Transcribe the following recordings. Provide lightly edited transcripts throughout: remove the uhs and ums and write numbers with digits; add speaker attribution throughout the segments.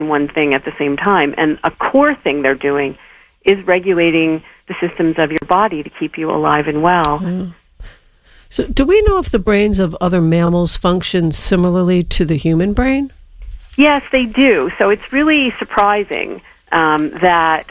Speaker 1: one thing at the same time. And a core thing they're doing is regulating the systems of your body to keep you alive and well.
Speaker 2: Mm. So do we know if the brains of other mammals function similarly to the human brain?
Speaker 1: Yes, they do. So it's really surprising that,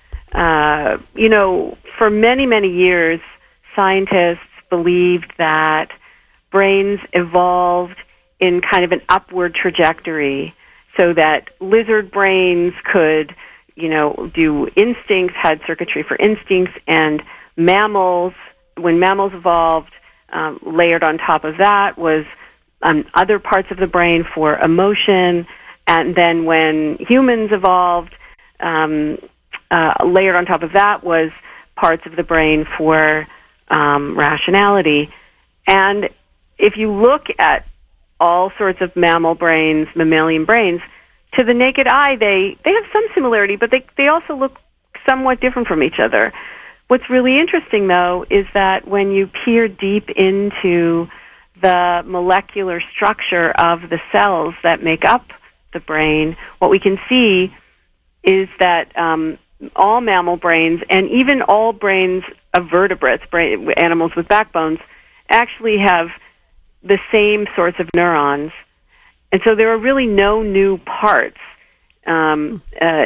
Speaker 1: for many, many years, scientists believed that brains evolved in kind of an upward trajectory so that lizard brains could, do instincts, had circuitry for instincts, and mammals, when mammals evolved, layered on top of that was other parts of the brain for emotion, and then when humans evolved, layered on top of that was parts of the brain for rationality. And if you look at all sorts of mammal brains, mammalian brains, to the naked eye, they have some similarity, but they also look somewhat different from each other. What's really interesting, though, is that when you peer deep into the molecular structure of the cells that make up the brain, what we can see is that all mammal brains, and even all brains of vertebrates, animals with backbones, actually have the same sorts of neurons. And so there are really no new parts in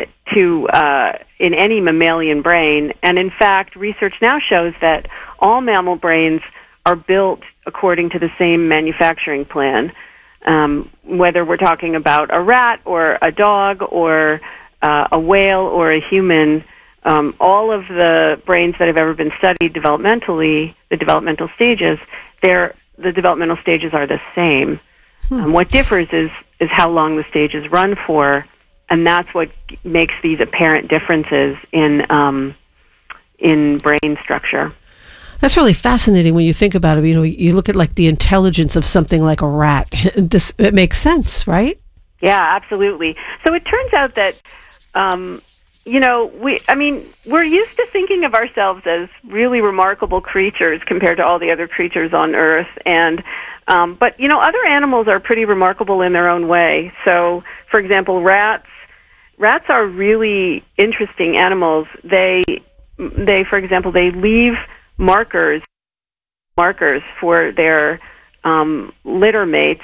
Speaker 1: any mammalian brain. And in fact, research now shows that all mammal brains are built according to the same manufacturing plan. Whether we're talking about a rat or a dog or a whale or a human, all of the brains that have ever been studied developmentally, the developmental stages, the developmental stages are the same. What differs is how long the stages run for, and that's what makes these apparent differences in brain structure.
Speaker 2: That's really fascinating when you think about it. You look at like the intelligence of something like a rat. It makes sense, right?
Speaker 1: Yeah, absolutely. So it turns out that we're used to thinking of ourselves as really remarkable creatures compared to all the other creatures on Earth, and but other animals are pretty remarkable in their own way. So, for example, rats are really interesting animals. They for example, they leave markers for their litter mates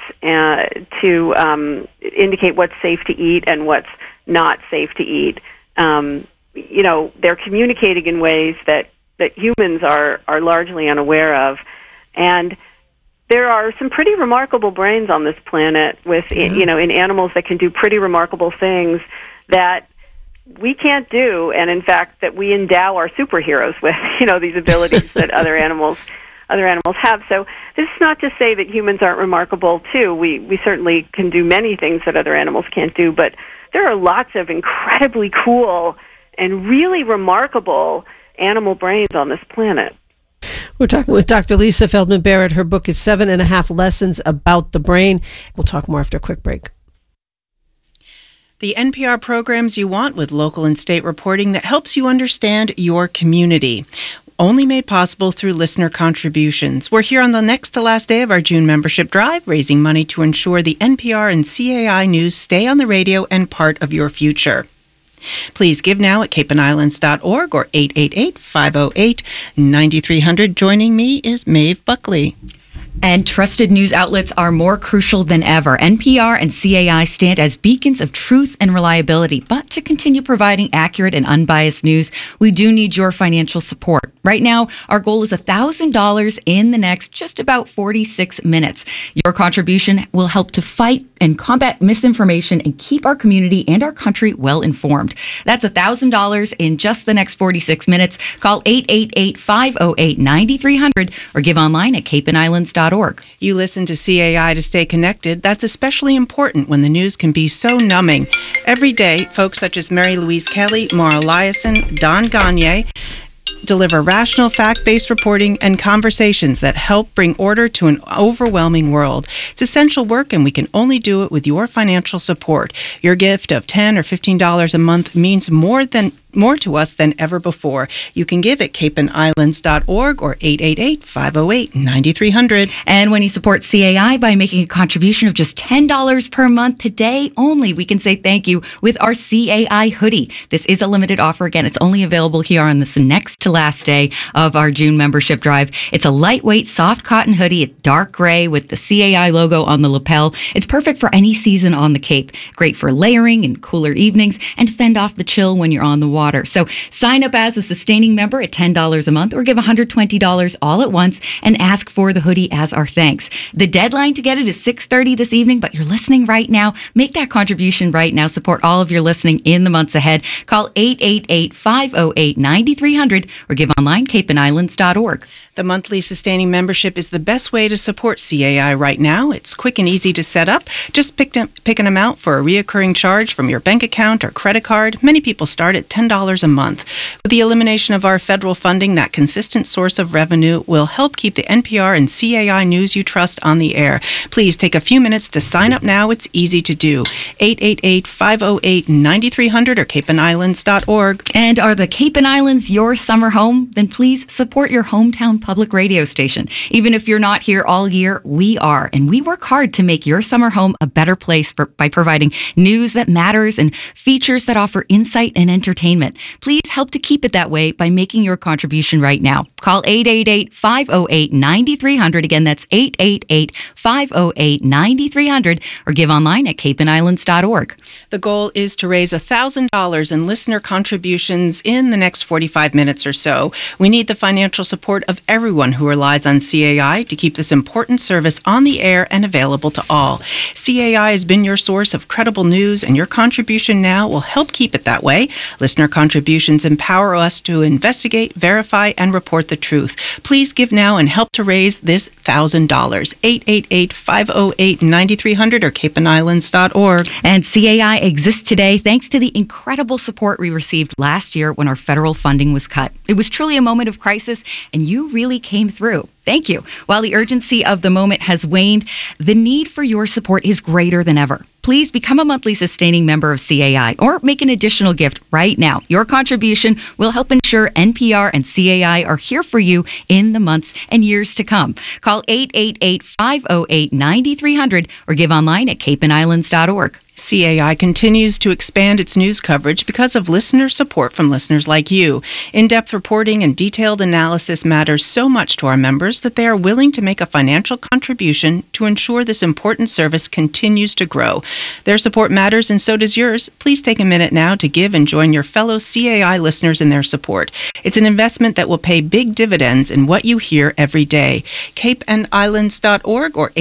Speaker 1: to indicate what's safe to eat and what's not safe to eat. They're communicating in ways that humans are largely unaware of. And there are some pretty remarkable brains on this planet with, in animals that can do pretty remarkable things that we can't do, and in fact that we endow our superheroes with, these abilities that other animals have. So this is not to say that humans aren't remarkable too. We certainly can do many things that other animals can't do, but there are lots of incredibly cool and really remarkable animal brains on this planet.
Speaker 2: We're talking with Dr. Lisa Feldman Barrett. Her book is 7.5 Lessons About the Brain. We'll talk more after a quick break.
Speaker 3: The NPR programs you want with local and state reporting that helps you understand your community. Only made possible through listener contributions. We're here on the next to last day of our June membership drive, raising money to ensure the NPR and CAI news stay on the radio and part of your future. Please give now at capeandislands.org or 888-508-9300. Joining me is Maeve Buckley.
Speaker 4: And trusted news outlets are more crucial than ever. NPR and CAI stand as beacons of truth and reliability. But to continue providing accurate and unbiased news, we do need your financial support. Right now, our goal is $1,000 in the next just about 46 minutes. Your contribution will help to fight and combat misinformation and keep our community and our country well informed. That's $1,000 in just the next 46 minutes. Call 888-508-9300 or give online at capeandislands.org.
Speaker 3: You listen to CAI to stay connected. That's especially important when the news can be so numbing. Every day, folks such as Mary Louise Kelly, Maura Eliason, Don Gagne deliver rational, fact-based reporting and conversations that help bring order to an overwhelming world. It's essential work, and we can only do it with your financial support. Your gift of $10 or $15 a month means more than more to us than ever before. You can give at capeandislands.org or 888-508-9300.
Speaker 4: And when you support CAI by making a contribution of just $10 per month today only, we can say thank you with our CAI hoodie. This is a limited offer. Again, it's only available here on this next to last day of our June membership drive. It's a lightweight, soft cotton hoodie. It's dark gray with the CAI logo on the lapel. It's perfect for any season on the Cape. Great for layering and cooler evenings and to fend off the chill when you're on the water. So sign up as a sustaining member at $10 a month or give $120 all at once and ask for the hoodie as our thanks. The deadline to get it is 6:30 this evening, but you're listening right now. Make that contribution right now. Support all of your listening in the months ahead. Call 888-508-9300 or give online capeandislands.org.
Speaker 3: The monthly sustaining membership is the best way to support CAI right now. It's quick and easy to set up. Just pick an amount for a reoccurring charge from your bank account or credit card. Many people start at $10 a month. With the elimination of our federal funding, that consistent source of revenue will help keep the NPR and CAI news you trust on the air. Please take a few minutes to sign up now. It's easy to do. 888-508-9300 or capeandislands.org.
Speaker 4: And are the Cape and Islands your summer home? Then please support your hometown public radio station. Even if you're not here all year, we are. And we work hard to make your summer home a better place by providing news that matters and features that offer insight and entertainment. Please help to keep it that way by making your contribution right now. Call 888-508-9300. Again, that's 888-508-9300 or give online at capeandislands.org.
Speaker 3: The goal is to raise $1,000 in listener contributions in the next 45 minutes or so. We need the financial support of everyone who relies on CAI to keep this important service on the air and available to all. CAI has been your source of credible news, and your contribution now will help keep it that way. Listener contributions empower us to investigate, verify, and report the truth. Please give now and help to raise this $1,000. 888-508-9300 or capeandislands.org.
Speaker 4: And CAI exists today thanks to the incredible support we received last year when our federal funding was cut. It was truly a moment of crisis, and you really came through. Thank you. While the urgency of the moment has waned, the need for your support is greater than ever. Please become a monthly sustaining member of CAI or make an additional gift right now. Your contribution will help ensure NPR and CAI are here for you in the months and years to come. Call 888-508-9300 or give online at capeandislands.org.
Speaker 3: CAI continues to expand its news coverage because of listener support from listeners like you. In-depth reporting and detailed analysis matters so much to our members that they are willing to make a financial contribution to ensure this important service continues to grow. Their support matters, and so does yours. Please take a minute now to give and join your fellow CAI listeners in their support. It's an investment that will pay big dividends in what you hear every day. capeandislands.org or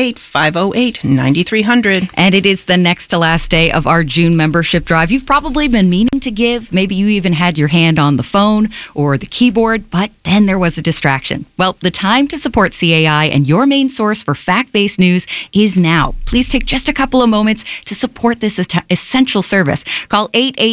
Speaker 3: 888-508-9300.
Speaker 4: And it is the next to last day of our June membership drive. You've probably been meaning to give. Maybe you even had your hand on the phone or the keyboard, but then there was a distraction. Well, the time to support CAI and your main source for fact-based news is now. Please take just a couple of moments to support this essential service. Call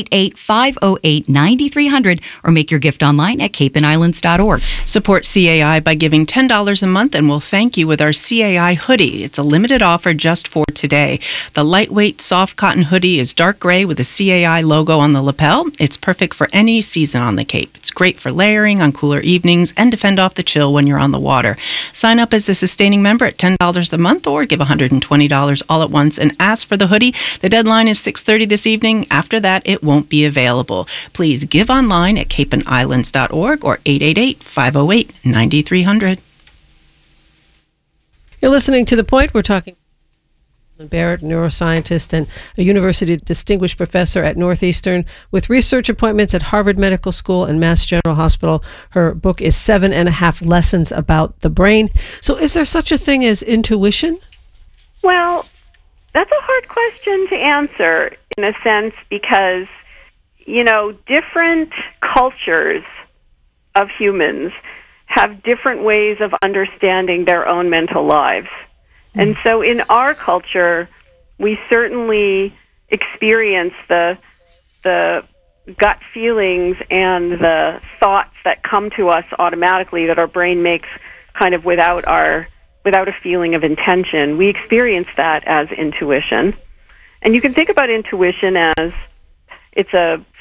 Speaker 4: 888-508-9300 or make your gift online at capeandislands.org.
Speaker 3: Support CAI by giving $10 a month, and we'll thank you with our CAI hoodie. It's a limited offer just for today. The lightweight soft cotton hoodie is dark gray with a CAI logo on the lapel. It's perfect for any season on the Cape. It's great for layering on cooler evenings and to fend off the chill when you're on the water. Sign up as a sustaining member at $10 a month or give $120 all at once and ask for the hoodie. The deadline is 6:30 this evening. After that, it won't be available. Please give online at capeandislands.org or 888-508-9300.
Speaker 2: You're listening to The Point. We're talking Barrett, neuroscientist and a university distinguished professor at Northeastern with research appointments at Harvard Medical School and Mass General Hospital. Her book is 7.5 Lessons About the Brain. So is there such a thing as intuition?
Speaker 1: Well, that's a hard question to answer in a sense because, different cultures of humans have different ways of understanding their own mental lives. And so in our culture, we certainly experience the gut feelings and the thoughts that come to us automatically that our brain makes kind of without a feeling of intention. We experience that as intuition. And you can think about intuition as it's a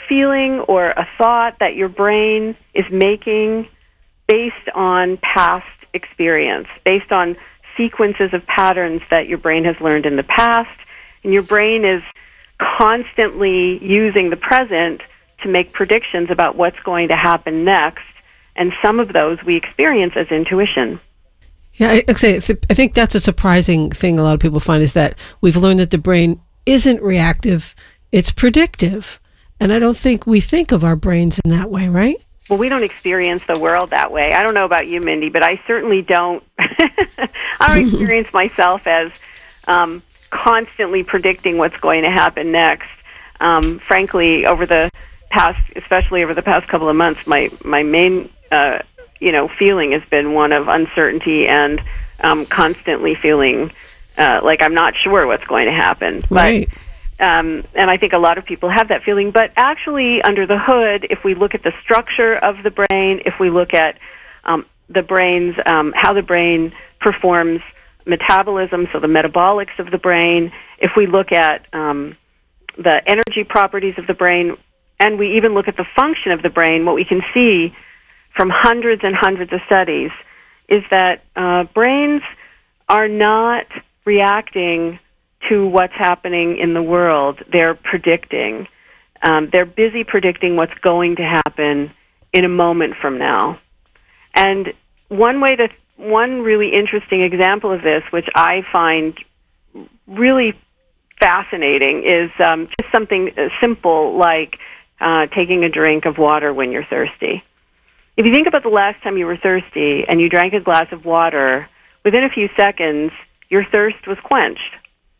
Speaker 1: feeling or a thought that your brain is making based on past experience, based on sequences of patterns that your brain has learned in the past, and your brain is constantly using the present to make predictions about what's going to happen next, and some of those we experience as intuition.
Speaker 2: Yeah, I think that's a surprising thing a lot of people find, is that we've learned that the brain isn't reactive, it's predictive. And I don't think we think of our brains in that way, right?
Speaker 1: Well, we don't experience the world that way. I don't know about you, Mindy, but I certainly don't. I don't experience myself as constantly predicting what's going to happen next. Frankly, especially over the past couple of months, my main feeling has been one of uncertainty and constantly feeling like I'm not sure what's going to happen.
Speaker 2: Right.
Speaker 1: And I think a lot of people have that feeling. But actually, under the hood, if we look at the structure of the brain, if we look at the brain's how the brain performs metabolism, so the metabolics of the brain, if we look at the energy properties of the brain, and we even look at the function of the brain, what we can see from hundreds and hundreds of studies is that brains are not reacting to what's happening in the world. They're predicting. They're busy predicting what's going to happen in a moment from now. And one really interesting example of this, which I find really fascinating, is just something simple like taking a drink of water when you're thirsty. If you think about the last time you were thirsty and you drank a glass of water, within a few seconds, your thirst was quenched.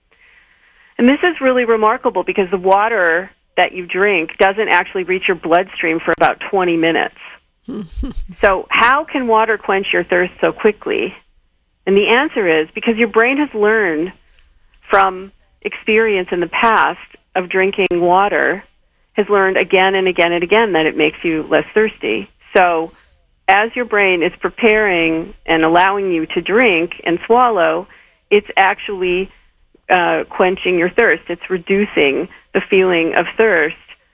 Speaker 1: And this is really remarkable because the water that you drink doesn't actually reach your bloodstream for about 20 minutes. So how can water quench your thirst so quickly? And the answer is because your brain has learned from experience in the past of drinking water, has learned again and again and again that it makes you less thirsty. So as your brain is preparing and allowing you to drink and swallow, it's actually quenching your thirst. It's reducing the feeling of thirst.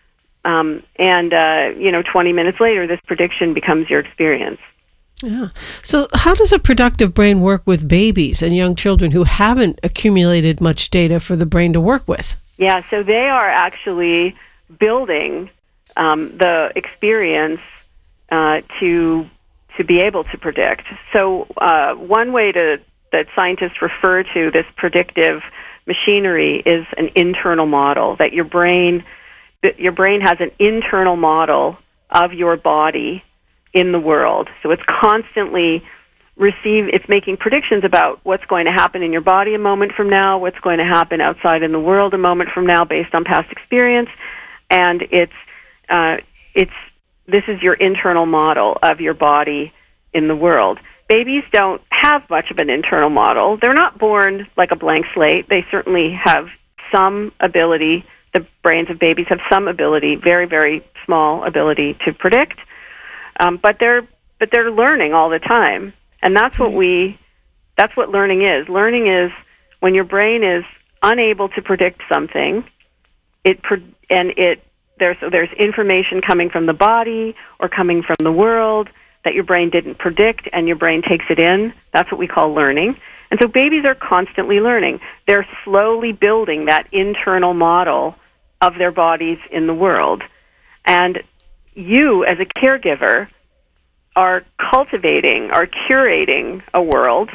Speaker 1: 20 minutes later, this prediction becomes your experience.
Speaker 2: Yeah. So how does a productive brain work with babies and young children who haven't accumulated much data for the brain to work with?
Speaker 1: Yeah, so they are actually building the experience to be able to predict. So one way that scientists refer to this predictive machinery is an internal model, that your brain has an internal model of your body in the world. So it's constantly it's making predictions about what's going to happen in your body a moment from now, what's going to happen outside in the world a moment from now based on past experience, and this is your internal model of your body in the world. Babies don't have much of an internal model. They're not born like a blank slate. They certainly have some ability. The brains of babies have some ability, very, very small ability to predict. But they're learning all the time. And that's what learning is. Learning is when your brain is unable to predict something, there's information coming from the body or coming from the world that your brain didn't predict, and your brain takes it in. That's what we call learning. And so babies are constantly learning. They're slowly building that internal model of their bodies in the world. And you, as a caregiver, are curating a world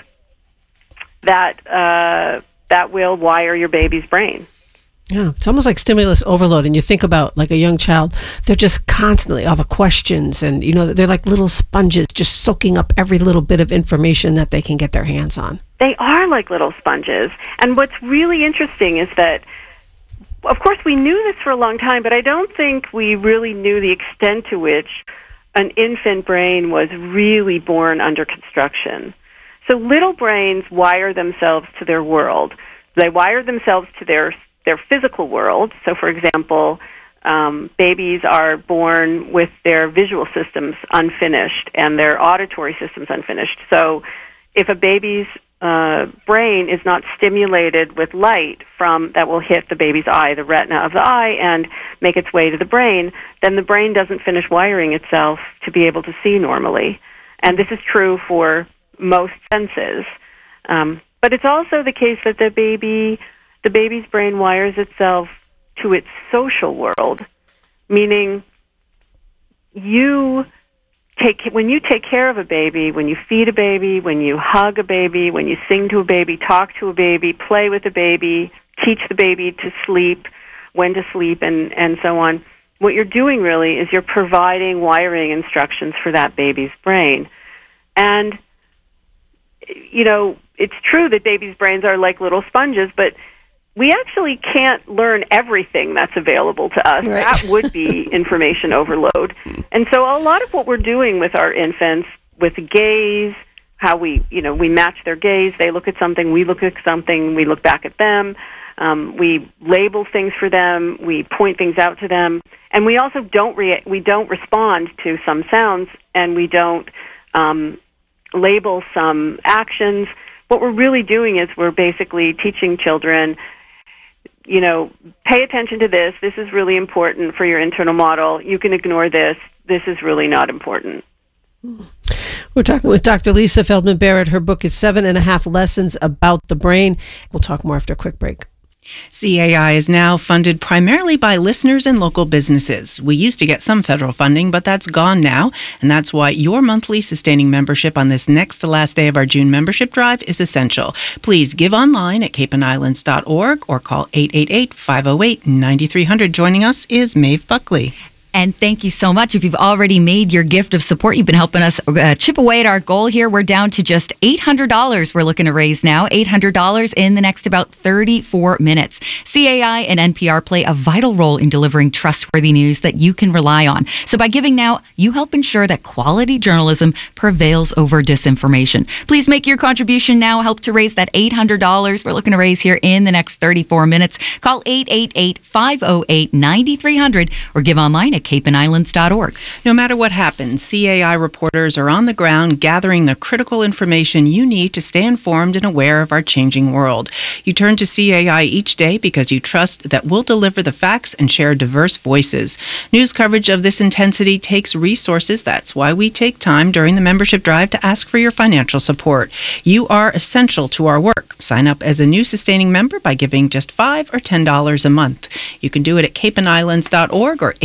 Speaker 1: that will wire your baby's brain.
Speaker 2: Yeah, it's almost like stimulus overload. And you think about like a young child, they're just constantly all the questions, and they're like little sponges just soaking up every little bit of information that they can get their hands on.
Speaker 1: They are like little sponges. And what's really interesting is that, of course, we knew this for a long time, but I don't think we really knew the extent to which an infant brain was really born under construction. So little brains wire themselves to their world. They wire themselves to their physical world. So, for example, babies are born with their visual systems unfinished and their auditory systems unfinished. So if a baby's brain is not stimulated with light that will hit the baby's eye, the retina of the eye, and make its way to the brain, then the brain doesn't finish wiring itself to be able to see normally. And this is true for most senses. But it's also the case that the baby's brain wires itself to its social world, meaning when you take care of a baby, when you feed a baby, when you hug a baby, when you sing to a baby, talk to a baby, play with a baby, teach the baby to sleep, when to sleep, and so on, what you're doing really is you're providing wiring instructions for that baby's brain. And, it's true that babies' brains are like little sponges, but we actually can't learn everything that's available to us. Right. That would be information overload. And so a lot of what we're doing with our infants, with gaze, how we match their gaze, they look at something, we look at something, we look back at them, we label things for them, we point things out to them, and we also don't respond to some sounds, and we don't label some actions. What we're really doing is we're basically teaching children, pay attention to this. This is really important for your internal model. You can ignore this. This is really not important.
Speaker 2: We're talking with Dr. Lisa Feldman Barrett. Her book is 7.5 Lessons About the Brain. We'll talk more after a quick break.
Speaker 3: CAI is now funded primarily by listeners and local businesses. We used to get some federal funding, but that's gone now, and that's why your monthly sustaining membership on this next to last day of our June membership drive is essential. Please give online at capeandislands.org or call 888-508-9300. Joining us is Maeve Buckley.
Speaker 4: And thank you so much. If you've already made your gift of support, you've been helping us chip away at our goal here. We're down to just $800 we're looking to raise now. $800 in the next about 34 minutes. CAI and NPR play a vital role in delivering trustworthy news that you can rely on. So by giving now, you help ensure that quality journalism prevails over disinformation. Please make your contribution now. Help to raise that $800 we're looking to raise here in the next 34 minutes. Call 888-508-9300 or give online at capeandislands.org.
Speaker 3: No matter what happens, CAI reporters are on the ground gathering the critical information you need to stay informed and aware of our changing world. You turn to CAI each day because you trust that we'll deliver the facts and share diverse voices. News coverage of this intensity takes resources. That's why we take time during the membership drive to ask for your financial support. You are essential to our work. Sign up as a new sustaining member by giving just $5 or $10 a month. You can do it at capeandislands.org or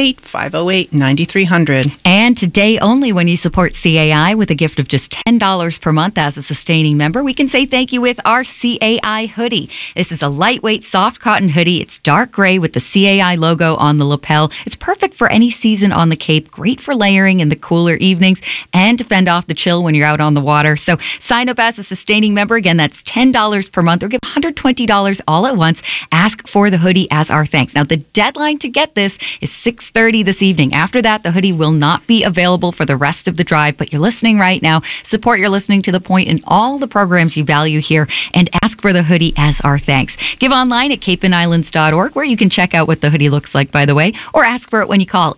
Speaker 3: 888-508-9300.
Speaker 4: And today only, when you support CAI with a gift of just $10 per month as a sustaining member, we can say thank you with our CAI hoodie. This is a lightweight, soft cotton hoodie. It's dark gray with the CAI logo on the lapel. It's perfect for any season on the Cape, great for layering in the cooler evenings and to fend off the chill when you're out on the water. So sign up as a sustaining member. Again, that's $10 per month, or give $120 all at once. Ask for the hoodie as our thanks. Now, the deadline to get this is 6:30 this evening. After that, the hoodie will not be available for the rest of the drive, but you're listening right now. Support your listening to The Point in all the programs you value here and ask for the hoodie as our thanks. Give online at capeandislands.org, where you can check out what the hoodie looks like, by the way, or ask for it when you call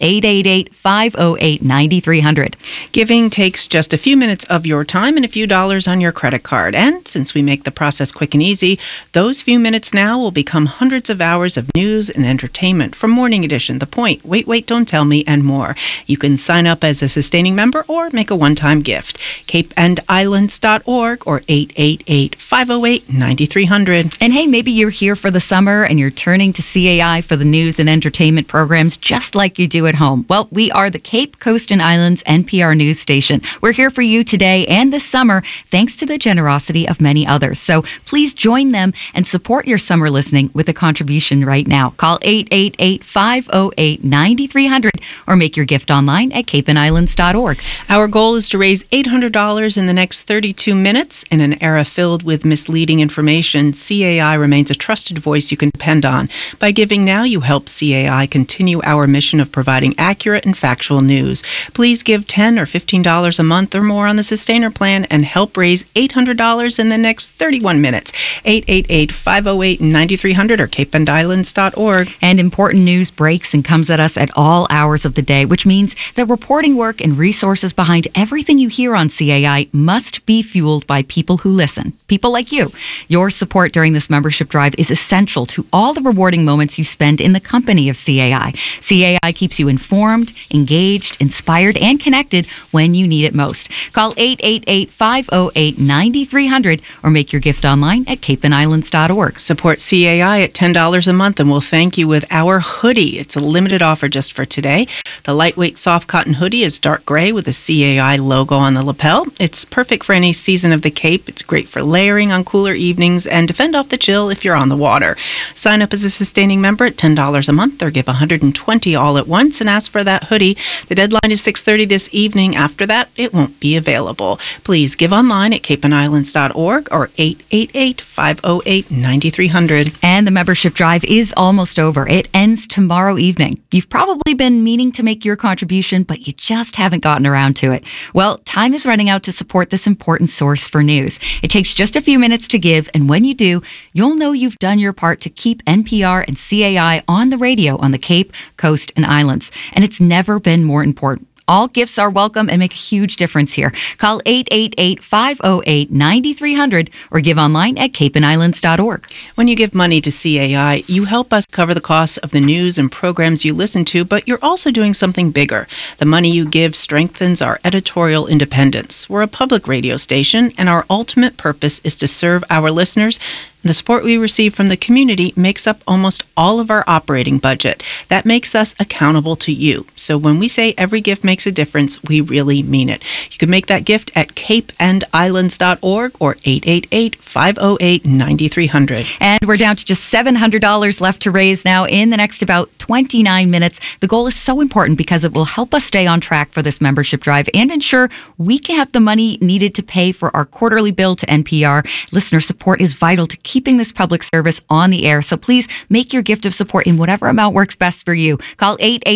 Speaker 4: 888-508-9300.
Speaker 3: Giving takes just a few minutes of your time and a few dollars on your credit card. And since we make the process quick and easy, those few minutes now will become hundreds of hours of news and entertainment from Morning Edition, The Point, Wait, Don't Tell Me, and more. You can sign up as a sustaining member or make a one-time gift. capeandislands.org or 888-508-9300.
Speaker 4: And hey, maybe you're here for the summer and you're turning to CAI for the news and entertainment programs just like you do at home. Well, we are the Cape Coast and Islands NPR news station. We're here for you today and this summer, thanks to the generosity of many others. So please join them and support your summer listening with a contribution right now. Call 888-508-9300 or make your gift online at capeandislands.org.
Speaker 3: Our goal is to raise $800 in the next 32 minutes. In an era filled with misleading information, CAI remains a trusted voice you can depend on. By giving now, you help CAI continue our mission of providing accurate and factual news. Please give $10 or $15 a month or more on the Sustainer Plan and help raise $800 in the next 31 minutes. 888-508-9300 or capeandislands.org.
Speaker 4: And important news breaks and comes at us at all hours of the day, which means the reporting work and resources behind everything you hear on CAI must be fueled by people who listen, people like you. Your support during this membership drive is essential to all the rewarding moments you spend in the company of CAI. CAI keeps you informed, engaged, inspired, and connected when you need it most. Call 888-508-9300 or make your gift online at capeandislands.org.
Speaker 3: Support CAI at $10 a month, and we'll thank you with our hoodie. It's a limited offer just for today. The lightweight soft cotton hoodie is dark gray with a CAI logo on the lapel. It's perfect for any season of the Cape. It's great for layering on cooler evenings and to fend off the chill if you're on the water. Sign up as a sustaining member at $10 a month or give $120 all at once and ask for that hoodie. The deadline is 6:30 this evening. After that, it won't be available. Please give online at capeandislands.org or 888-508-9300.
Speaker 4: And the membership drive is almost over. It ends tomorrow evening. You've probably been meaning to make your contribution, but you just haven't gotten around to it. Well, time is running out to support this important source for news. It takes just a few minutes to give, and when you do, you'll know you've done your part to keep NPR and CAI on the radio on the Cape, Coast, and Islands. And it's never been more important. All gifts are welcome and make a huge difference here. Call 888-508-9300 or give online at capeandislands.org.
Speaker 3: When you give money to CAI, you help us cover the costs of the news and programs you listen to, but you're also doing something bigger. The money you give strengthens our editorial independence. We're a public radio station, and our ultimate purpose is to serve our listeners. The support we receive from the community makes up almost all of our operating budget. That makes us accountable to you. So when we say every gift makes a difference, we really mean it. You can make that gift at capeandislands.org or 888-508-9300.
Speaker 4: And we're down to just $700 left to raise now in the next about 29 minutes. The goal is so important because it will help us stay on track for this membership drive and ensure we can have the money needed to pay for our quarterly bill to NPR. Listener support is vital to keeping this public service on the air. So please make your gift of support in whatever amount works best for you. Call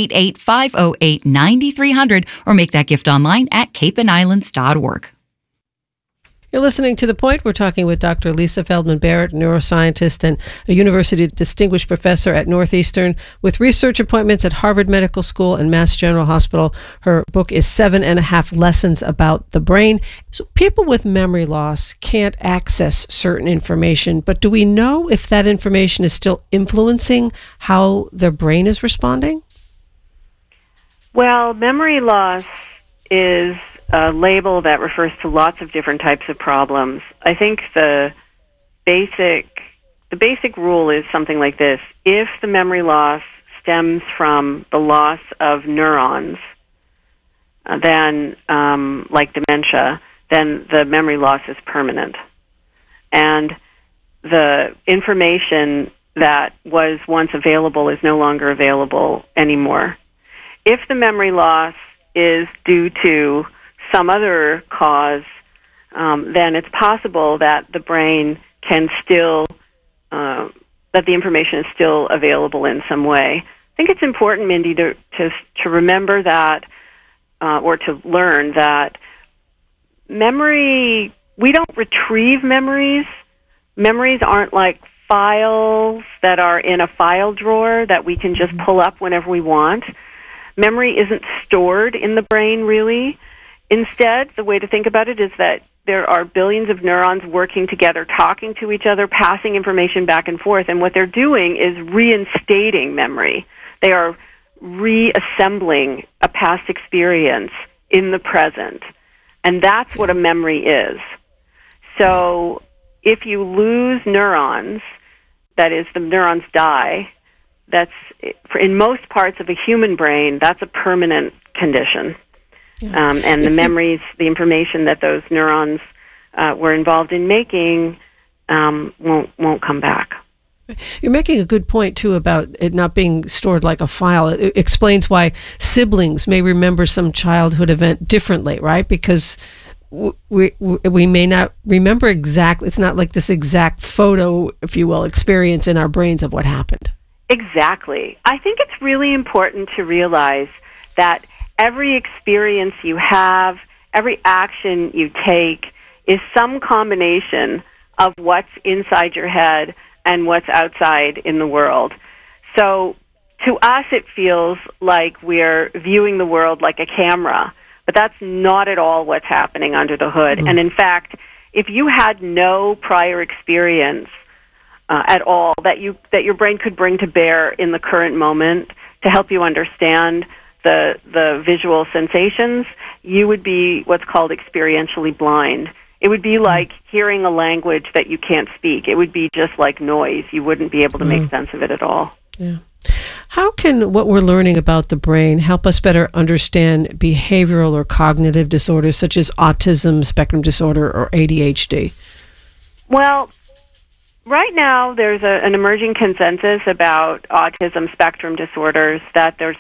Speaker 4: 888-508-9300 or make that gift online at capeandislands.org.
Speaker 2: You're listening to The Point. We're talking with Dr. Lisa Feldman Barrett, neuroscientist and a university distinguished professor at Northeastern with research appointments at Harvard Medical School and Mass General Hospital. Her book is 7.5 Lessons About the Brain. So people with memory loss can't access certain information, but do we know if that information is still influencing how their brain is responding?
Speaker 1: Well, memory loss is a label that refers to lots of different types of problems. I think the basic rule is something like this. If the memory loss stems from the loss of neurons, then like dementia, then the memory loss is permanent. And the information that was once available is no longer available anymore. If the memory loss is due to some other cause, then it's possible that the brain can still, that the information is still available in some way. I think it's important, Mindy, to remember that, or to learn that memory, we don't retrieve memories. Memories aren't like files that are in a file drawer that we can just pull up whenever we want. Memory isn't stored in the brain, really. Instead, the way to think about it is that there are billions of neurons working together, talking to each other, passing information back and forth, and what they're doing is reinstating memory. They are reassembling a past experience in the present, and that's what a memory is. So if you lose neurons, that is, the neurons die, that's, in most parts of a human brain, that's a permanent condition. Yeah. And the memories, the information that those neurons were involved in making won't come back.
Speaker 2: You're making a good point, too, about it not being stored like a file. It explains why siblings may remember some childhood event differently, right? Because we may not remember exactly. It's not like this exact photo, if you will, experience in our brains of what happened.
Speaker 1: Exactly. I think it's really important to realize that every experience you have, every action you take is some combination of what's inside your head and what's outside in the world. So to us, it feels like we're viewing the world like a camera, but that's not at all what's happening under the hood. And in fact, if you had no prior experience at all that your brain could bring to bear in the current moment to help you understand the visual sensations, you would be what's called experientially blind. It would be like hearing a language that you can't speak. It would be just like noise. You wouldn't be able to make sense of it at all.
Speaker 2: Yeah. How can what we're learning about the brain help us better understand behavioral or cognitive disorders such as autism spectrum disorder or ADHD?
Speaker 1: Well, right now there's an emerging consensus about autism spectrum disorders that there's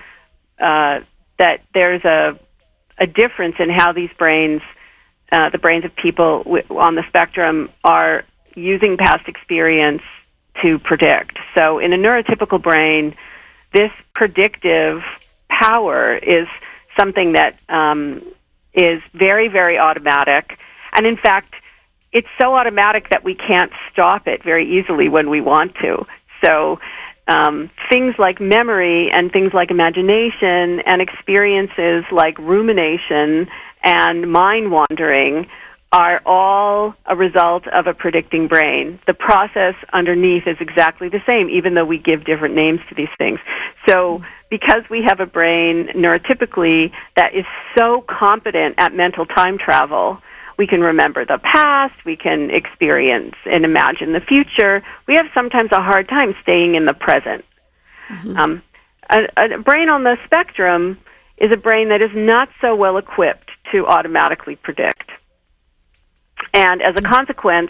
Speaker 1: a difference in how these brains, the brains of people on the spectrum, are using past experience to predict. So in a neurotypical brain, this predictive power is something that is very, very automatic. And in fact, it's so automatic that we can't stop it very easily when we want to. So things like memory and things like imagination and experiences like rumination and mind wandering are all a result of a predicting brain. The process underneath is exactly the same, even though we give different names to these things. So because we have a brain neurotypically that is so competent at mental time travel, we can remember the past, we can experience and imagine the future. We have sometimes a hard time staying in the present. A brain on the spectrum is a brain that is not so well equipped to automatically predict. And as a consequence,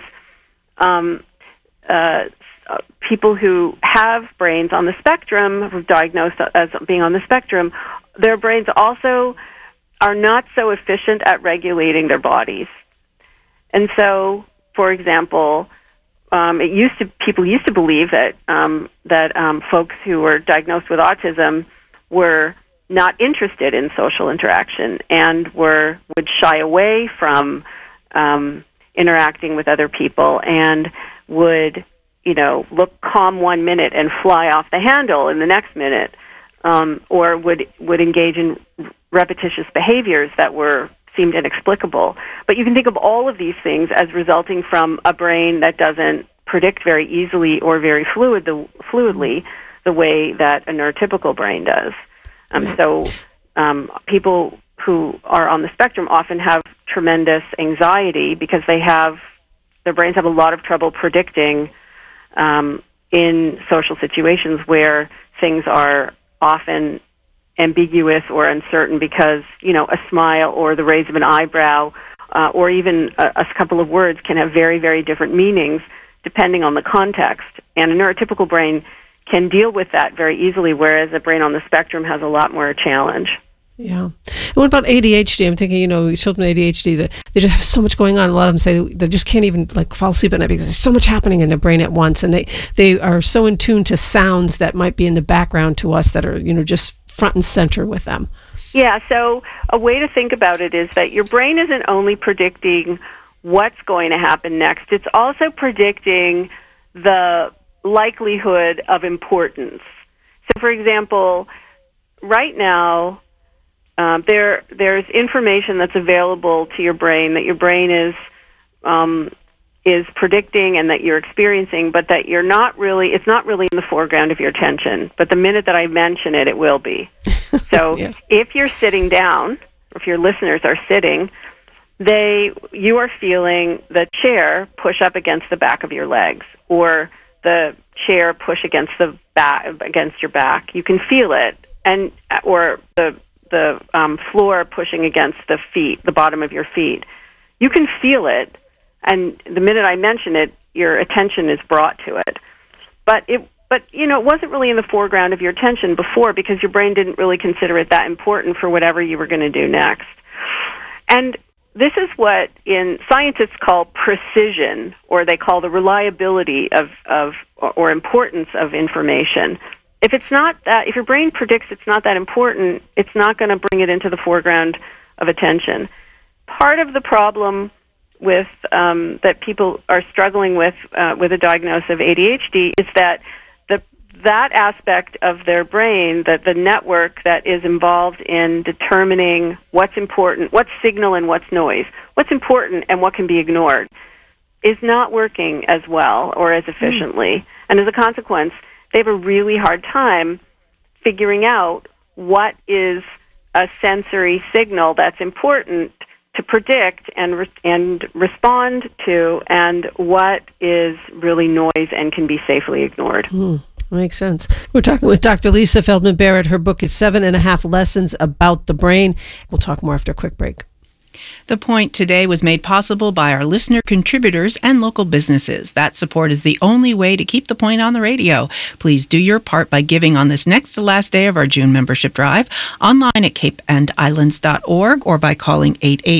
Speaker 1: people who have brains on the spectrum, who are diagnosed as being on the spectrum, their brains also are not so efficient at regulating their bodies. And so, for example, people used to believe that folks who were diagnosed with autism were not interested in social interaction and would shy away from interacting with other people and would, look calm 1 minute and fly off the handle in the next minute, or would engage in repetitious behaviors that seemed inexplicable. But you can think of all of these things as resulting from a brain that doesn't predict very easily or very fluidly the way that a neurotypical brain does. So people who are on the spectrum often have tremendous anxiety because their brains have a lot of trouble predicting in social situations where things are often ambiguous or uncertain because, a smile or the raise of an eyebrow or even a couple of words can have very, very different meanings depending on the context. And a neurotypical brain can deal with that very easily, whereas a brain on the spectrum has a lot more challenge.
Speaker 2: Yeah. And what about ADHD? I'm thinking, children with ADHD, they just have so much going on. A lot of them say they just can't even fall asleep at night because there's so much happening in their brain at once. And they are so in tune to sounds that might be in the background to us that are, just front and center with them.
Speaker 1: Yeah. So a way to think about it is that your brain isn't only predicting what's going to happen next. It's also predicting the likelihood of importance. So, for example, right now, there's information that's available to your brain that your brain is predicting and that you're experiencing, but that it's not really in the foreground of your attention. But the minute that I mention it, it will be. So
Speaker 2: Yeah.
Speaker 1: If you're sitting down, or if your listeners are sitting, you are feeling the chair push up against the back of your legs, or the chair push against your back. You can feel it, or the floor pushing against the bottom of your feet. You can feel it, and the minute I mention it, your attention is brought to it. But it wasn't really in the foreground of your attention before because your brain didn't really consider it that important for whatever you were going to do next. And this is what scientists call precision, or they call the reliability or importance of information. If your brain predicts it's not that important, it's not going to bring it into the foreground of attention. Part of the problem with that people are struggling with a diagnosis of ADHD is that that aspect of their brain, that the network that is involved in determining what's important, what's signal and what's noise, what's important and what can be ignored, is not working as well or as efficiently. And as a consequence, they have a really hard time figuring out what is a sensory signal that's important to predict and respond to, and what is really noise and can be safely ignored.
Speaker 2: Makes sense. We're talking with Dr. Lisa Feldman Barrett. Her book is 7.5 Lessons About the Brain. We'll talk more after a quick break.
Speaker 3: The Point today was made possible by our listener contributors and local businesses. That support is the only way to keep The Point on the radio. Please do your part by giving on this next to last day of our June membership drive, online at capeandislands.org or by calling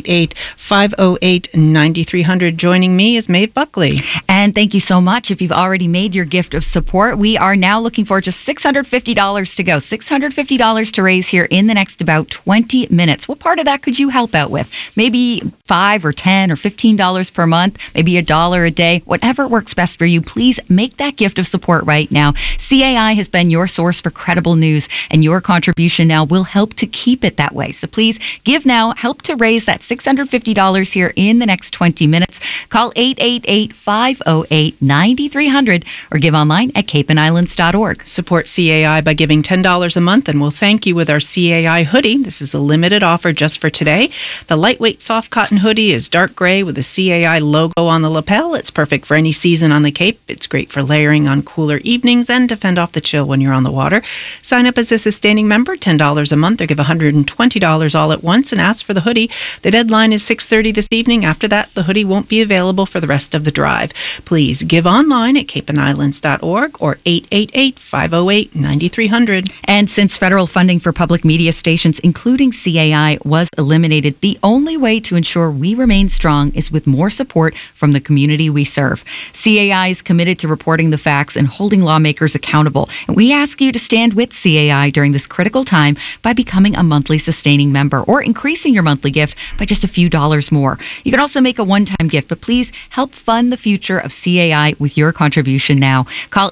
Speaker 3: 888-508-9300. Joining me is Maeve Buckley.
Speaker 4: And thank you so much. If you've already made your gift of support, we are now looking for just $650 to go. $650 to raise here in the next about 20 minutes. What part of that could you help out with? Maybe $5 or $10 or $15 per month, maybe $1 a day, whatever works best for you. Please make that gift of support right now. CAI has been your source for credible news, and your contribution now will help to keep it that way. So please give now, help to raise that $650 here in the next 20 minutes. Call 888-508-9300 or give online at capeandislands.org.
Speaker 3: Support CAI by giving $10 a month, and we'll thank you with our CAI hoodie. This is a limited offer just for today. The lightweight soft cotton hoodie is dark gray with the CAI logo on the lapel. It's perfect for any season on the Cape. It's great for layering on cooler evenings and to fend off the chill when you're on the water. Sign up as a sustaining member, $10 a month, or give $120 all at once and ask for the hoodie. The deadline is 6:30 this evening. After that, the hoodie won't be available for the rest of the drive. Please give online at capeandislands.org or 888-508-9300.
Speaker 4: And since federal funding for public media stations, including CAI, was eliminated, the only way to ensure we remain strong is with more support from the community we serve. CAI is committed to reporting the facts and holding lawmakers accountable. And we ask you to stand with CAI during this critical time by becoming a monthly sustaining member or increasing your monthly gift by just a few dollars more. You can also make a one-time gift, but please help fund the future of CAI with your contribution now. Call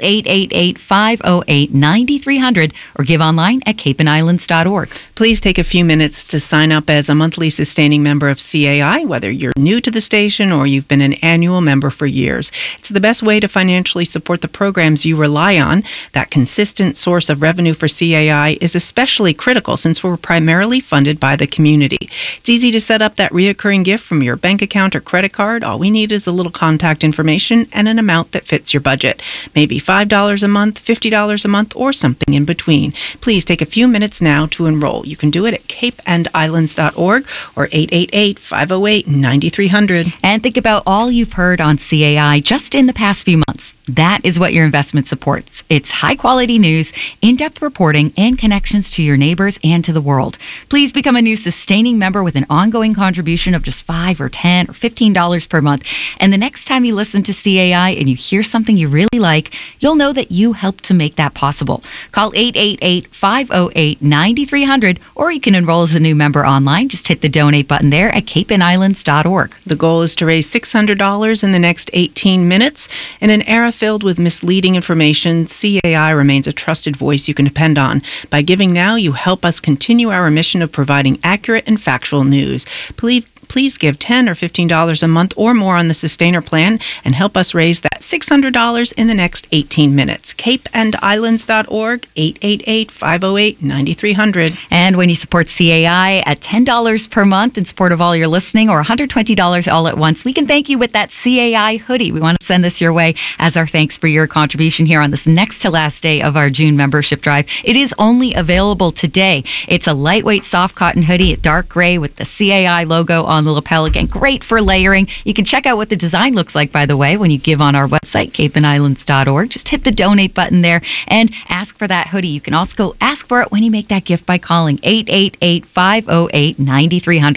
Speaker 4: 888-508-9300 or give online at capeandislands.org.
Speaker 3: Please take a few minutes to sign up as a monthly sustaining member of CAI, whether you're new to the station or you've been an annual member for years. It's the best way to financially support the programs you rely on. That consistent source of revenue for CAI is especially critical since we're primarily funded by the community. It's easy to set up that reoccurring gift from your bank account or credit card. All we need is a little contact information and an amount that fits your budget. Maybe $5 a month, $50 a month, or something in between. Please take a few minutes now to enroll. You can do it at capeandislands.org or 888-508-9300.
Speaker 4: And think about all you've heard on CAI just in the past few months. That is what your investment supports. It's high-quality news, in-depth reporting, and connections to your neighbors and to the world. Please become a new sustaining member with an ongoing contribution of just $5 or $10 or $15 per month. And the next time you listen to CAI and you hear something you really like, you'll know that you helped to make that possible. Call 888-508-9300 or you can enroll as a new member online. Just hit the donate button there at capeandislands.org.
Speaker 3: The goal is to raise $600 in the next 18 minutes. In an era filled with misleading information, CAI remains a trusted voice you can depend on. By giving now, you help us continue our mission of providing accurate and factual news. Please give $10 or $15 a month or more on the Sustainer plan and help us raise that $600 in the next 18 minutes. capeandislands.org, 888-508-9300.
Speaker 4: And when you support CAI at $10 per month in support of all your listening or $120 all at once, we can thank you with that CAI hoodie. We want to send this your way as our thanks for your contribution here on this next to last day of our June membership drive. It is only available today. It's a lightweight soft cotton hoodie, dark gray with the CAI logo on the lapel. Again, great for layering. You can check out what the design looks like, by the way, when you give on our website, capeandislands.org. Just hit the donate button there and ask for that hoodie. You can also go ask for it when you make that gift by calling 888-508-9300.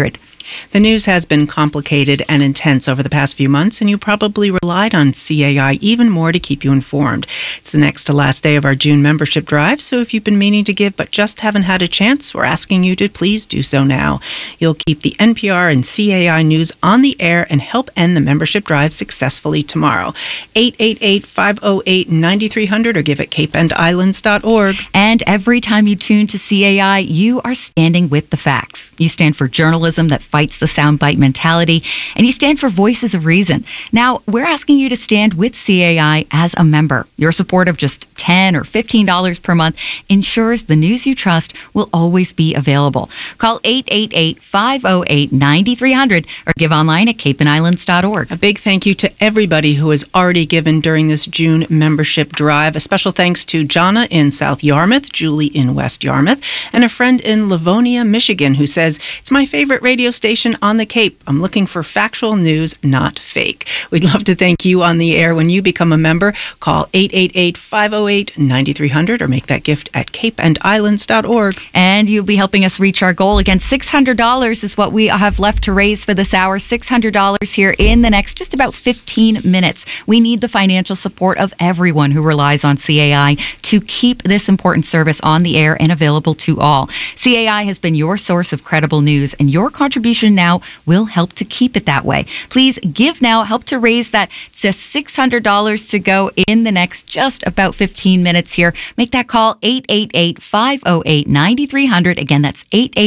Speaker 3: The news has been complicated and intense over the past few months, and you probably relied on CAI even more to keep you informed. It's the next to last day of our June membership drive, so if you've been meaning to give but just haven't had a chance, we're asking you to please do so now. You'll keep the NPR and CAI news on the air and help end the membership drive successfully tomorrow. 888-508-9300 or give at capeandislands.org.
Speaker 4: And every time you tune to CAI, you are standing with the facts. You stand for journalism that fights the soundbite mentality, and you stand for voices of reason. Now, we're asking you to stand with CAI as a member. Your support of just $10 or $15 per month ensures the news you trust will always be available. Call 888-508-9300 or give online at capeandislands.org.
Speaker 3: A big thank you to everybody who has already given during this June membership drive. A special thanks to Jonna in South Yarmouth, Julie in West Yarmouth, and a friend in Livonia, Michigan, who says, "It's my favorite radio station on the Cape. I'm looking for factual news, not fake." We'd love to thank you on the air when you become a member. Call 888-508-9300 or make that gift at capeandislands.org.
Speaker 4: And you'll be helping us reach our goal. Again, $600 is what we have left to raise for this hour. $600 here in the next just about 15 minutes. We need the financial support of everyone who relies on CAI to keep this important service on the air and available to all. CAI has been your source of credible news, and your contribution now will help to keep it that way. Please give now, help to raise that. Just $600 to go in the next just about 15 minutes here. Make that call, 888-508-9300. Again, that's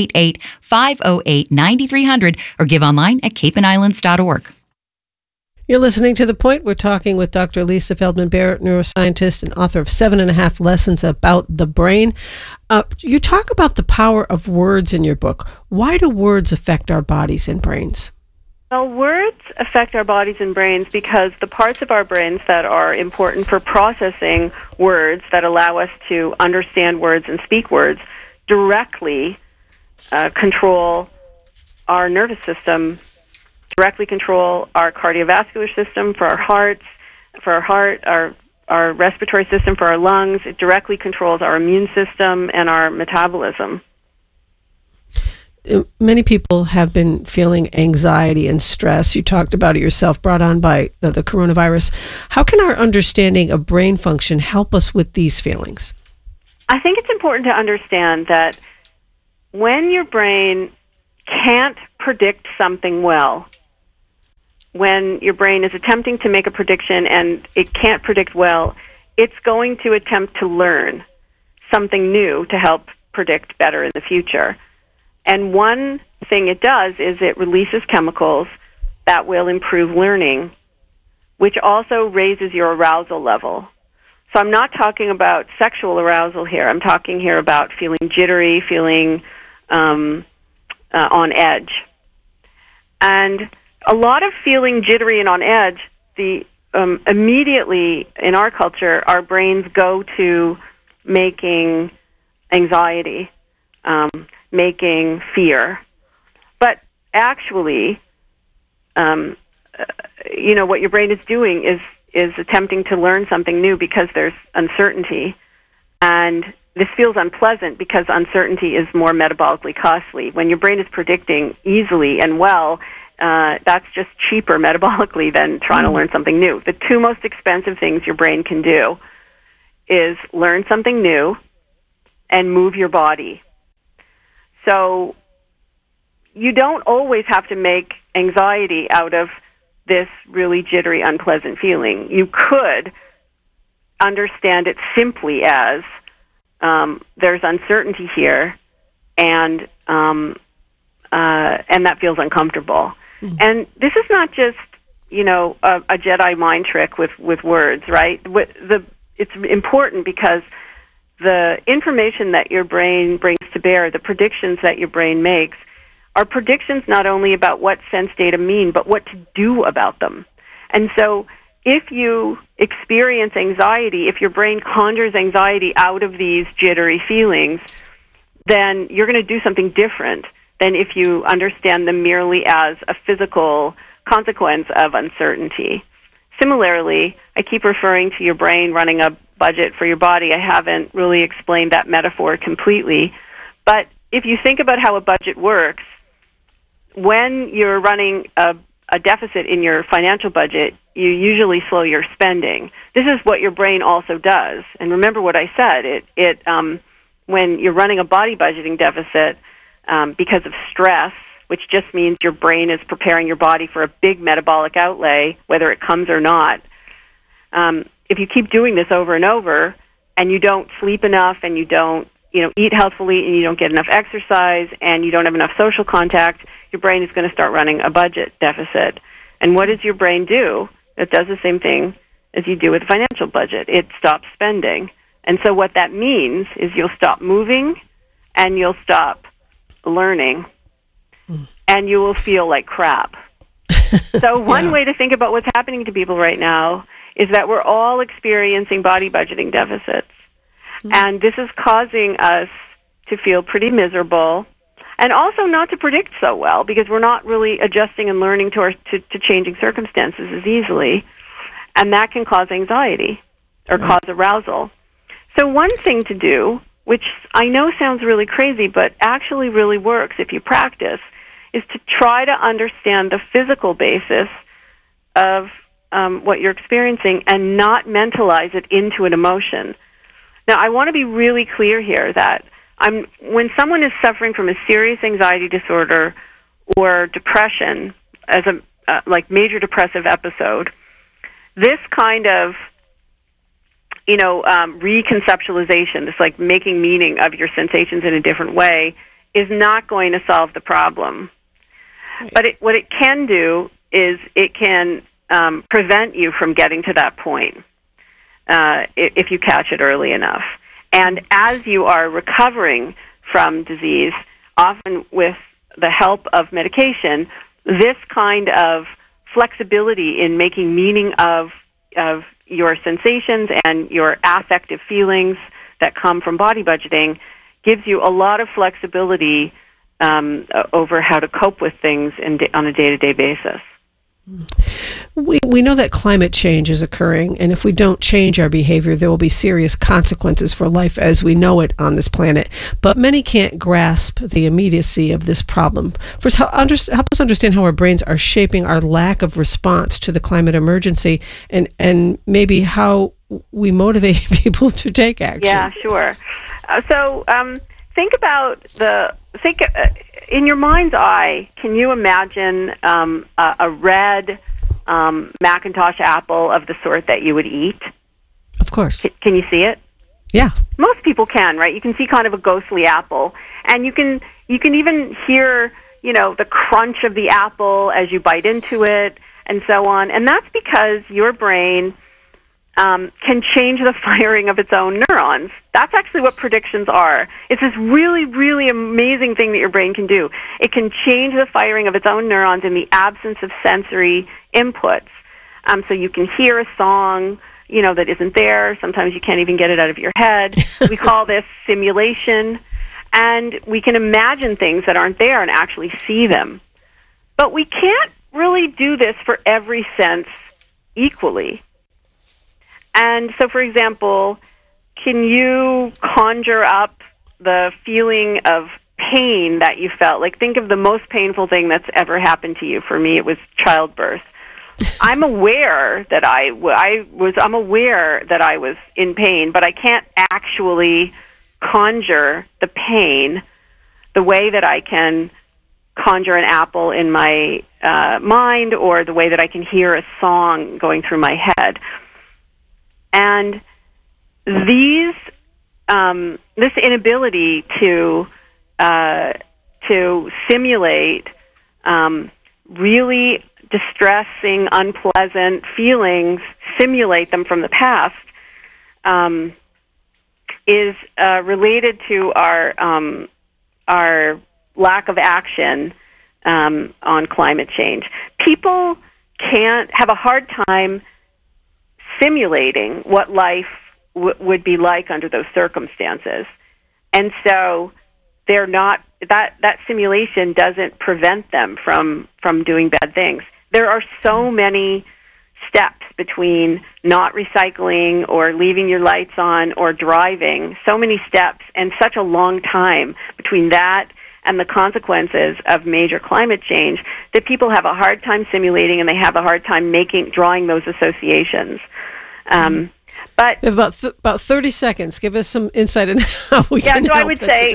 Speaker 4: 888-508-9300 or give online at capeandislands.org.
Speaker 2: You're listening to The Point. We're talking with Dr. Lisa Feldman Barrett, neuroscientist and author of 7.5 Lessons About the Brain. You talk about the power of words in your book. Why do words affect our bodies and brains?
Speaker 1: Well, words affect our bodies and brains because the parts of our brains that are important for processing words, that allow us to understand words and speak words, directly control our nervous system, directly control our cardiovascular system for our hearts, our respiratory system for our lungs. It directly controls our immune system and our metabolism.
Speaker 2: Many people have been feeling anxiety and stress. You talked about it yourself, brought on by the coronavirus. How can our understanding of brain function help us with these feelings?
Speaker 1: I think it's important to understand that when your brain can't predict something well, when your brain is attempting to make a prediction and it can't predict well, it's going to attempt to learn something new to help predict better in the future. And one thing it does is it releases chemicals that will improve learning, which also raises your arousal level. So I'm not talking about sexual arousal here. I'm talking here about feeling jittery, feeling on edge. And a lot of feeling jittery and on edge, immediately in our culture, our brains go to making anxiety, making fear. But actually, what your brain is doing is attempting to learn something new because there's uncertainty. And this feels unpleasant because uncertainty is more metabolically costly. When your brain is predicting easily and well, that's just cheaper metabolically than trying to learn something new. The two most expensive things your brain can do is learn something new and move your body. So you don't always have to make anxiety out of this really jittery, unpleasant feeling. You could understand it simply as there's uncertainty here, and that feels uncomfortable. Mm-hmm. And this is not just a Jedi mind trick with words, right? It's important because the information that your brain brings to bear, the predictions that your brain makes, are predictions not only about what sense data mean, but what to do about them. And so if you experience anxiety, if your brain conjures anxiety out of these jittery feelings, then you're going to do something different than if you understand them merely as a physical consequence of uncertainty. Similarly, I keep referring to your brain running a budget for your body. I haven't really explained that metaphor completely. But if you think about how a budget works, when you're running a deficit in your financial budget, you usually slow your spending. This is what your brain also does. And remember what I said. When you're running a body budgeting deficit because of stress, which just means your brain is preparing your body for a big metabolic outlay, whether it comes or not. If you keep doing this over and over, and you don't sleep enough, and you don't, eat healthfully, and you don't get enough exercise, and you don't have enough social contact, your brain is going to start running a budget deficit. And what does your brain do? It does the same thing as you do with a financial budget. It stops spending. And so what that means is you'll stop moving, and you'll stop learning, and you will feel like crap. So one way to think about what's happening to people right now is that we're all experiencing body budgeting deficits. And this is causing us to feel pretty miserable, and also not to predict so well, because we're not really adjusting and learning to changing circumstances as easily. And that can cause anxiety or cause arousal. So one thing to do, which I know sounds really crazy, but actually really works if you practice, is to try to understand the physical basis of what you're experiencing and not mentalize it into an emotion. Now, I want to be really clear here that when someone is suffering from a serious anxiety disorder or depression, as a like major depressive episode, this kind of reconceptualization, this like making meaning of your sensations in a different way, is not going to solve the problem. Right. But what it can do is it can prevent you from getting to that point if you catch it early enough. And as you are recovering from disease, often with the help of medication, this kind of flexibility in making meaning of your sensations and your affective feelings that come from body budgeting gives you a lot of flexibility over how to cope with things on a day-to-day basis.
Speaker 2: We know that climate change is occurring, and if we don't change our behavior, there will be serious consequences for life as we know it on this planet. But many can't grasp the immediacy of this problem. First, help us understand how our brains are shaping our lack of response to the climate emergency, and maybe how we motivate people to take action.
Speaker 1: Yeah, sure. So think about in your mind's eye, can you imagine a red Macintosh apple of the sort that you would eat?
Speaker 2: Of course.
Speaker 1: Can you see it?
Speaker 2: Yeah.
Speaker 1: Most people can, right? You can see kind of a ghostly apple, and you can even hear, the crunch of the apple as you bite into it, and so on. And that's because your brain can change the firing of its own neurons. That's actually what predictions are. It's this really, really amazing thing that your brain can do. It can change the firing of its own neurons in the absence of sensory inputs. So you can hear a song, that isn't there. Sometimes you can't even get it out of your head. We call this simulation. And we can imagine things that aren't there and actually see them. But we can't really do this for every sense equally. And so, for example, can you conjure up the feeling of pain that you felt? Like, think of the most painful thing that's ever happened to you. For me, it was childbirth. I'm aware that I'm aware that I was in pain, but I can't actually conjure the pain the way that I can conjure an apple in my mind, or the way that I can hear a song going through my head. And this inability to simulate really distressing, unpleasant feelings, simulate them from the past, is related to our lack of action on climate change. People can't have a hard time simulating what life would be like under those circumstances. And so they're not, that simulation doesn't prevent them from doing bad things. There are so many steps between not recycling or leaving your lights on or driving, so many steps, and such a long time between that and the consequences of major climate change that people have a hard time simulating, and they have a hard time drawing those associations. But
Speaker 2: we have about 30 seconds. Give us some insight on how we can
Speaker 1: so
Speaker 2: help.
Speaker 1: I would say,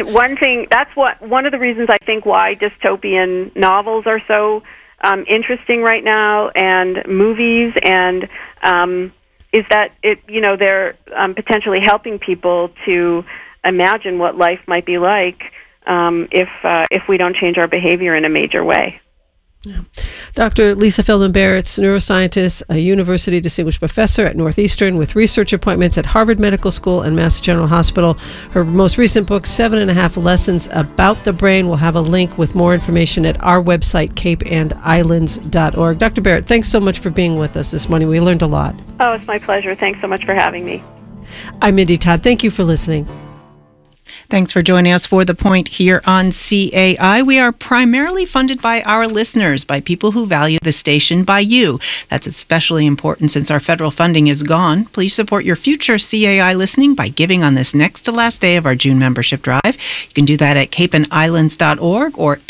Speaker 1: one of the reasons I think why dystopian novels are so interesting right now, and movies, and is that they're potentially helping people to imagine what life might be like if we don't change our behavior in a major way.
Speaker 2: Yeah. Dr. Lisa Feldman Barrett's neuroscientist, a university distinguished professor at Northeastern with research appointments at Harvard Medical School and Mass General Hospital. Her most recent book, 7.5 Lessons About the Brain, will have a link with more information at our website, capeandislands.org. Dr. Barrett, thanks so much for being with us this morning. We learned a lot.
Speaker 1: Oh, it's my pleasure. Thanks so much for having me.
Speaker 2: I'm Mindy Todd. Thank you for listening.
Speaker 3: Thanks for joining us for The Point here on CAI. We are primarily funded by our listeners, by people who value the station, by you. That's especially important since our federal funding is gone. Please support your future CAI listening by giving on this next to last day of our June membership drive. You can do that at capeandislands.org or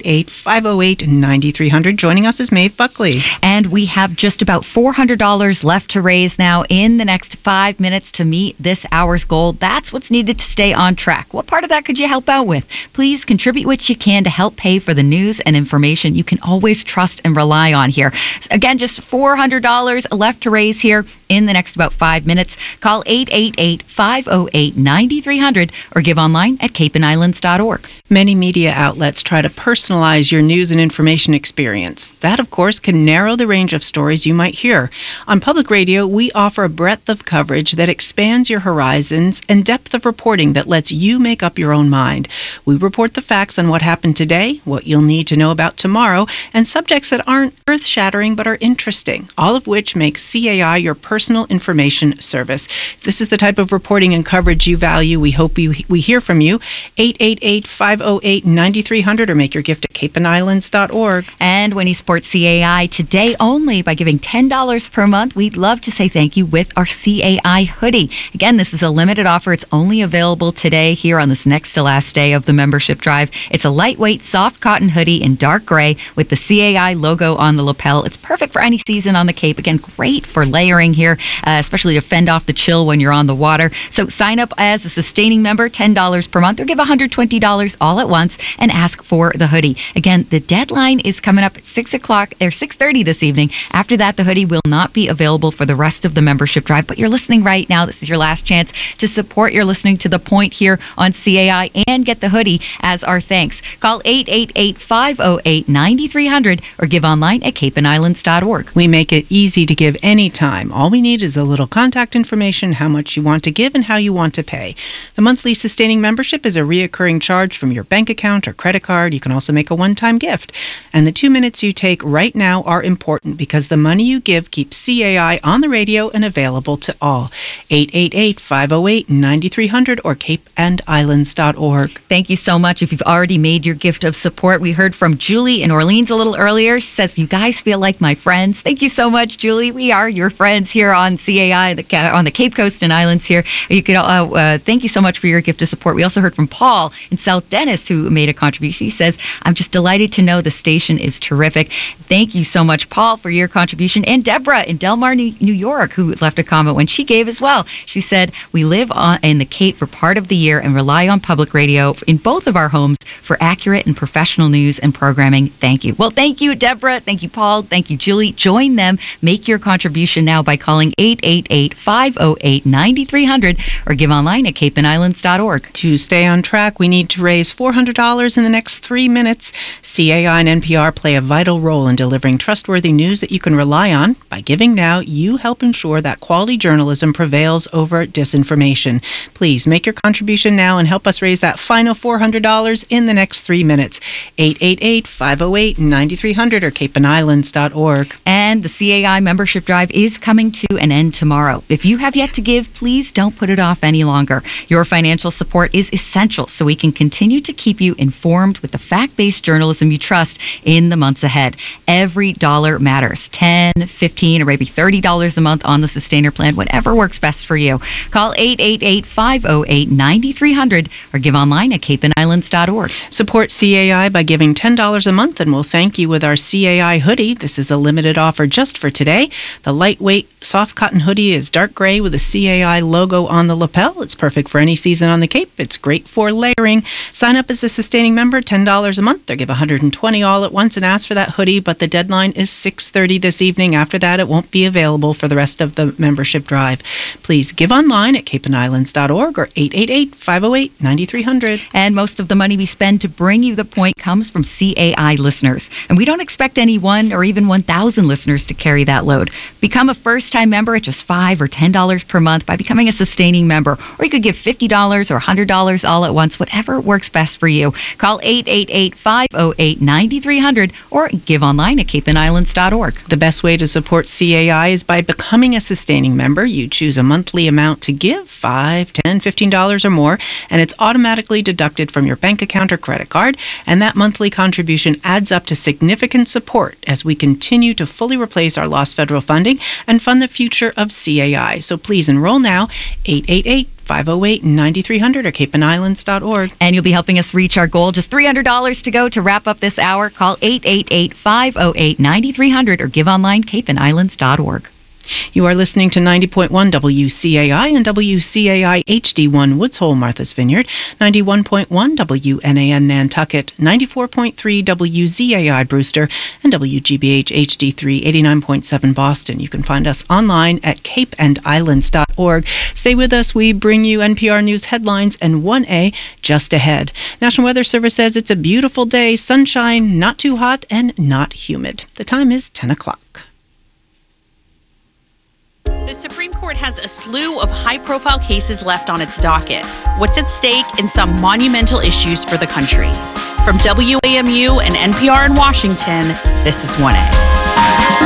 Speaker 3: 888-508-9300. Joining us is Maeve Buckley.
Speaker 4: And we have just about $400 left to raise now in the next 5 minutes to meet this hour's goal. That's what's needed to stay on track. What part of that could you help out with? Please contribute what you can to help pay for the news and information you can always trust and rely on here. Again, just $400 left to raise here in the next about 5 minutes. Call 888-508-9300 or give online at capeandislands.org.
Speaker 3: Many media outlets try to personalize your news and information experience. That, of course, can narrow the range of stories you might hear. On public radio, we offer a breadth of coverage that expands your horizons and depth of reporting that lets you make up your own mind. We report the facts on what happened today, what you'll need to know about tomorrow, and subjects that aren't earth-shattering but are interesting, all of which makes CAI your personal information service. If this is the type of reporting and coverage you value, we hope we hear from you. 888-508-9300 or make your gift at capeandislands.org.
Speaker 4: And when you support CAI today only by giving $10 per month, we'd love to say thank you with our CAI hoodie. Again, this is a limited offer. It's only available today here on this next to last day of the membership drive. It's a lightweight, soft cotton hoodie in dark gray with the CAI logo on the lapel. It's perfect for any season on the Cape. Again, great for layering here, especially to fend off the chill when you're on the water. So sign up as a sustaining member, $10 per month, or give $120 all at once and ask for the hoodie. Again, the deadline is coming up at 6 o'clock or 6:30 this evening. After that, the hoodie will not be available for the rest of the membership drive, but you're listening right now. This is your last chance to support your listening to The Point here on CAI and get the hoodie as our thanks. Call 888-508-9300 or give online at capeandislands.org.
Speaker 3: We make it easy to give anytime. All we need is a little contact information, how much you want to give, and how you want to pay. The monthly sustaining membership is a reoccurring charge from your bank account or credit card. You can also make a one-time gift. And the 2 minutes you take right now are important because the money you give keeps CAI on the radio and available to all. 888-508-9300 or capeandislands.org.
Speaker 4: Thank you so much. If you've already made your gift of support, we heard from Julie in Orleans a little earlier. She says, you guys feel like my friends. Thank you so much, Julie. We are your friends here on CAI, on the Cape Coast and Islands here. You could thank you so much for your gift of support. We also heard from Paul in South Dennis, who made a contribution. He says, I'm just delighted to know the station is terrific. Thank you so much, Paul, for your contribution. And Deborah in Del Mar, New York, who left a comment when she gave as well. She said, we live in the Cape for part of the year and rely on public radio in both of our homes for accurate and professional news and programming. Thank you. Well, thank you, Deborah. Thank you, Paul. Thank you, Julie. Join them. Make your contribution now by calling 888-508-9300 or give online at capeandislands.org.
Speaker 3: To stay on track, we need to raise $400 in the next 3 minutes. CAI and NPR play a vital role in delivering trustworthy news that you can rely on. By giving now, you help ensure that quality journalism prevails over disinformation. Please make your contribution now and help us raise that final $400 in the next 3 minutes. 888-508-9300 or capeandislands.org.
Speaker 4: And the CAI membership drive is coming to an end tomorrow. If you have yet to give, please don't put it off any longer. Your financial support is essential so we can continue to keep you informed with the fact-based journalism you trust in the months ahead. Every dollar matters. $10, $15, or maybe $30 a month on the Sustainer plan, whatever works best for you. Call 888-508-9300 9300 or give online at capeandislands.org.
Speaker 3: Support CAI by giving $10 a month, and we'll thank you with our CAI hoodie. This is a limited offer just for today. The lightweight, soft cotton hoodie is dark gray with a CAI logo on the lapel. It's perfect for any season on the Cape. It's great for layering. Sign up as a sustaining member, $10 a month. They'll give $120 all at once and ask for that hoodie, but the deadline is 6:30 this evening. After that, it won't be available for the rest of the membership drive. Please give online at capeandislands.org or 888-508-9300.
Speaker 4: And most of the money we spend to bring you The Point comes from CAI listeners. And we don't expect any one or even 1,000 listeners to carry that load. Become a first-time member at just $5 or $10 per month by becoming a sustaining member. Or you could give $50 or $100 all at once, whatever works best for you. Call 888-508-9300 or give online at capeandislands.org.
Speaker 3: The best way to support CAI is by becoming a sustaining member. You choose a monthly amount to give, $5, $10, $15 or more, and it's automatically deducted from your bank account or credit card, and that monthly contribution adds up to significant support as we continue to fully replace our lost federal funding and fund the future of CAI. So please enroll now, 888-508-9300 or capeandislands.org.
Speaker 4: And you'll be helping us reach our goal. Just $300 to go to wrap up this hour. Call 888-508-9300 or give online capeandislands.org.
Speaker 3: You are listening to 90.1 WCAI and WCAI HD1 Woods Hole, Martha's Vineyard, 91.1 WNAN Nantucket, 94.3 WZAI Brewster, and WGBH HD3 89.7 Boston. You can find us online at capeandislands.org. Stay with us. We bring you NPR News headlines and 1A just ahead. National Weather Service says it's a beautiful day, sunshine, not too hot, and not humid. The time is 10 o'clock.
Speaker 5: The Supreme Court has a slew of high-profile cases left on its docket. What's at stake in some monumental issues for the country? From WAMU and NPR in Washington, this is 1A.